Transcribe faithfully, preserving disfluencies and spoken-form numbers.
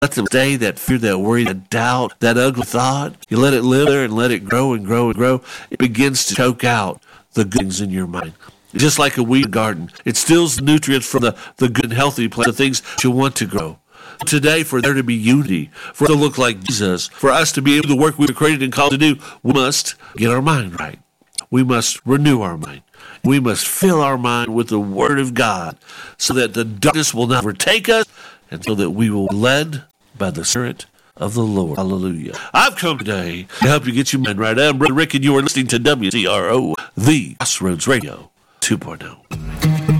Let them stay, that fear, that worry, that doubt, that ugly thought. You let it live there and let it grow and grow and grow. It begins to choke out the good things in your mind. Just like a weed garden. It steals the nutrients from the, the good and healthy plants, the things that you want to grow. Today, for there to be unity, for us to look like Jesus, for us to be able to work we were created and called to do, we must get our mind right. We must renew our mind. We must fill our mind with the Word of God so that the darkness will not overtake us and so that we will be led by the Spirit of the Lord. Hallelujah. I've come today to help you get your mind right. I'm Brother Rick, and you are listening to W C R O, the Crossroads Radio two point oh.